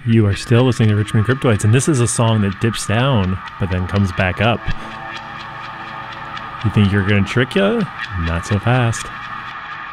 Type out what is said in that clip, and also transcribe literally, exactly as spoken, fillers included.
You are still listening to Richmond Cryptoids, and this is a song that dips down, but then comes back up. You think you're going to trick ya? Not so fast.